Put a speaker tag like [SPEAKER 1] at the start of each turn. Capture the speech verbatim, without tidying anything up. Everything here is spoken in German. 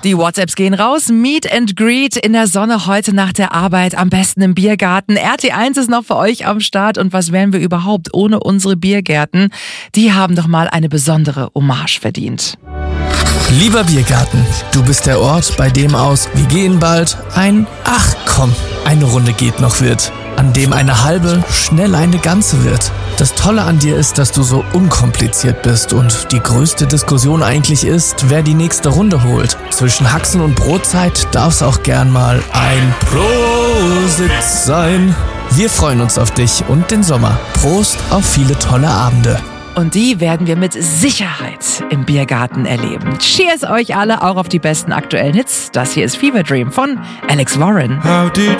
[SPEAKER 1] Die WhatsApps gehen raus. Meet and Greet in der Sonne heute nach der Arbeit, am besten im Biergarten. R T eins ist noch für euch am Start. Und was wären wir überhaupt ohne unsere Biergärten? Die haben doch mal eine besondere Hommage verdient.
[SPEAKER 2] Lieber Biergarten, du bist der Ort, bei dem aus "Wir gehen bald" ein "Ach komm, eine Runde geht noch" wird, an dem eine halbe schnell eine ganze wird. Das Tolle an dir ist, dass du so unkompliziert bist und die größte Diskussion eigentlich ist, wer die nächste Runde holt. Zwischen Haxen und Brotzeit darf's auch gern mal ein Prosit sein. Wir freuen uns auf dich und den Sommer. Prost auf viele tolle Abende.
[SPEAKER 1] Und die werden wir mit Sicherheit im Biergarten erleben. Cheers euch alle, auch auf die besten aktuellen Hits. Das hier ist Fever Dream von Alex Warren.
[SPEAKER 3] How did